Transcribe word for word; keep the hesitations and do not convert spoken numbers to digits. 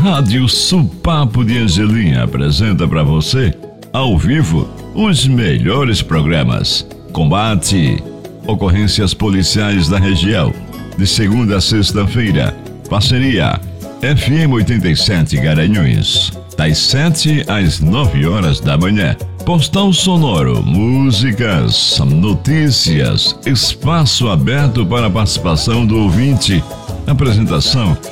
Rádio Supapo de Angelim apresenta para você, ao vivo, os melhores programas. Combate, ocorrências policiais da região, de segunda a sexta-feira. Parceria F M oitenta e sete Garanhuns, das sete às nove horas da manhã. Postal sonoro, músicas, notícias, espaço aberto para a participação do ouvinte. Apresentação